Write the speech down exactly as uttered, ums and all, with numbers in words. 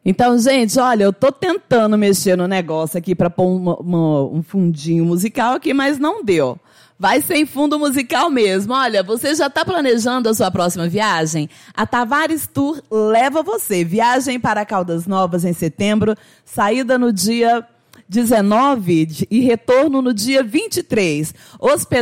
Então, gente, olha, eu tô tentando mexer no negócio aqui para pôr uma, uma, um fundinho musical aqui, mas não deu. Vai sem fundo musical mesmo. Olha, você já está planejando a sua próxima viagem? A Tavares Tour leva você. Viagem para Caldas Novas em setembro, saída no dia dezenove e retorno no dia vinte e três. Hospedagem